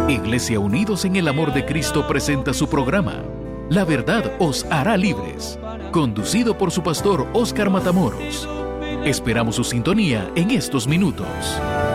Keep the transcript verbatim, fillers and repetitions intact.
Iglesia Unidos en el Amor de Cristo presenta su programa, La Verdad os hará libres, conducido por su pastor Óscar Matamoros. Esperamos su sintonía en estos minutos.